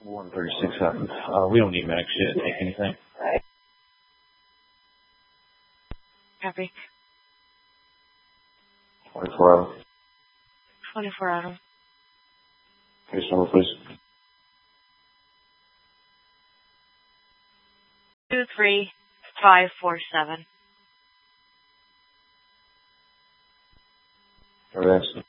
136 happened. We don't need medics yet. Take anything. Copy. 24 hour. 24 Adam. Case number, please. 23547. Everything's